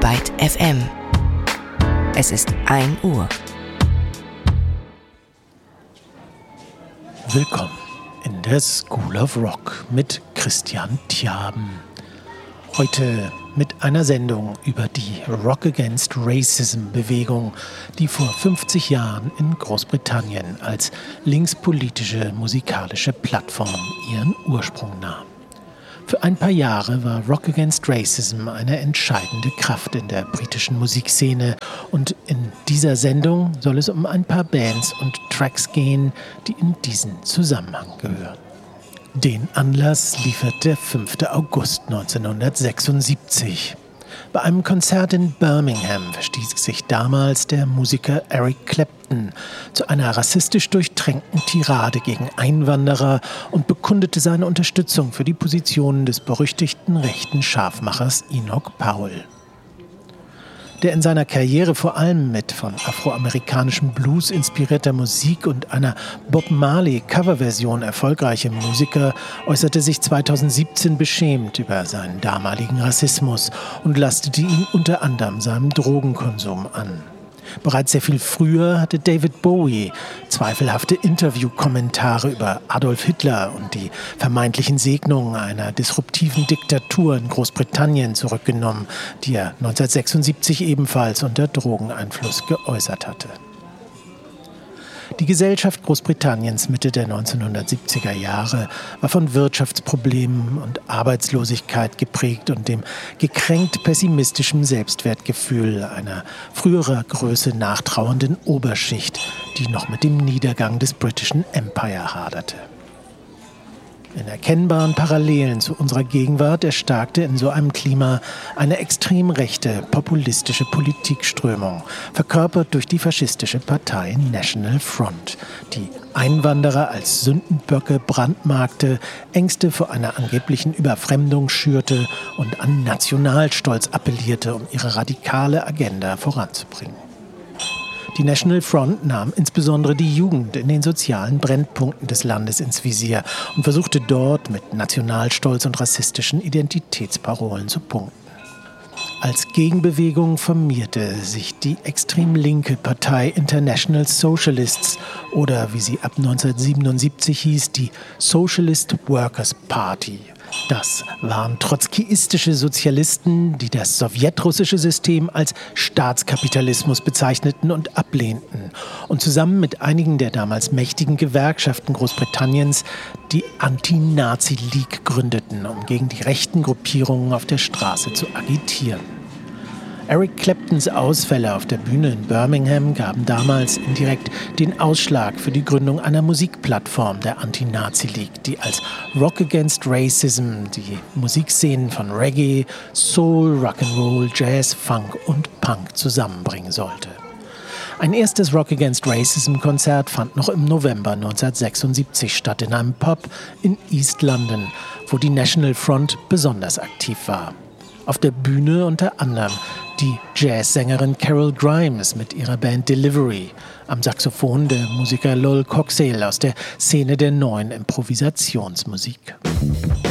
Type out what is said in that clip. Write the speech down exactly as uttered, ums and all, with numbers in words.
Byte F M. Es ist ein Uhr. Willkommen in der School of Rock mit Christian Tjaben. Heute mit einer Sendung über die Rock Against Racism-Bewegung, die vor fünfzig Jahren in Großbritannien als linkspolitische musikalische Plattform ihren Ursprung nahm. Für ein paar Jahre war Rock Against Racism eine entscheidende Kraft in der britischen Musikszene und in dieser Sendung soll es um ein paar Bands und Tracks gehen, die in diesen Zusammenhang gehören. Den Anlass liefert der fünfte August neunzehnhundertsechsundsiebzig. Bei einem Konzert in Birmingham verstieß sich damals der Musiker Eric Clapton zu einer rassistisch durchtränkten Tirade gegen Einwanderer und bekundete seine Unterstützung für die Positionen des berüchtigten rechten Scharfmachers Enoch Powell. Der in seiner Karriere vor allem mit von afroamerikanischem Blues inspirierter Musik und einer Bob Marley-Coverversion erfolgreiche Musiker äußerte sich zweitausendsiebzehn beschämt über seinen damaligen Rassismus und lastete ihn unter anderem seinem Drogenkonsum an. Bereits sehr viel früher hatte David Bowie zweifelhafte Interviewkommentare über Adolf Hitler und die vermeintlichen Segnungen einer disruptiven Diktatur in Großbritannien zurückgenommen, die er neunzehnhundertsechsundsiebzig ebenfalls unter Drogeneinfluss geäußert hatte. Die Gesellschaft Großbritanniens Mitte der neunzehnhundertsiebziger Jahre war von Wirtschaftsproblemen und Arbeitslosigkeit geprägt und dem gekränkt pessimistischem Selbstwertgefühl einer früherer Größe nachtrauernden Oberschicht, die noch mit dem Niedergang des britischen Empire haderte. In erkennbaren Parallelen zu unserer Gegenwart erstarkte in so einem Klima eine extrem rechte, populistische Politikströmung, verkörpert durch die faschistische Partei National Front, die Einwanderer als Sündenböcke brandmarkte, Ängste vor einer angeblichen Überfremdung schürte und an Nationalstolz appellierte, um ihre radikale Agenda voranzubringen. Die National Front nahm insbesondere die Jugend in den sozialen Brennpunkten des Landes ins Visier und versuchte dort mit Nationalstolz und rassistischen Identitätsparolen zu punkten. Als Gegenbewegung formierte sich die extrem linke Partei International Socialists oder wie sie ab neunzehnhundertsiebenundsiebzig hieß, die Socialist Workers' Party. Das waren trotzkiistische Sozialisten, die das sowjetrussische System als Staatskapitalismus bezeichneten und ablehnten und zusammen mit einigen der damals mächtigen Gewerkschaften Großbritanniens die Anti-Nazi-League gründeten, um gegen die rechten Gruppierungen auf der Straße zu agitieren. Eric Claptons Ausfälle auf der Bühne in Birmingham gaben damals indirekt den Ausschlag für die Gründung einer Musikplattform der Anti-Nazi-League, die als Rock Against Racism die Musikszenen von Reggae, Soul, Rock'n'Roll, Jazz, Funk und Punk zusammenbringen sollte. Ein erstes Rock Against Racism-Konzert fand noch im November neunzehnhundertsechsundsiebzig statt in einem Pub in East London, wo die National Front besonders aktiv war. Auf der Bühne unter anderem die Jazzsängerin Carol Grimes mit ihrer Band Delivery, am Saxophon der Musiker Lol Coxale aus der Szene der neuen Improvisationsmusik.